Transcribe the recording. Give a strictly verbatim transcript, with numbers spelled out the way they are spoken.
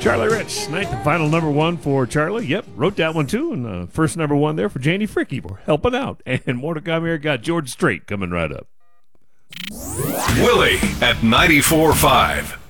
Charlie Rich, ninth and final number one for Charlie. Yep, wrote that one too. And uh, first number one there for Janie Fricky for helping out. And more to come here. Got George Strait coming right up. Willie at ninety-four point five.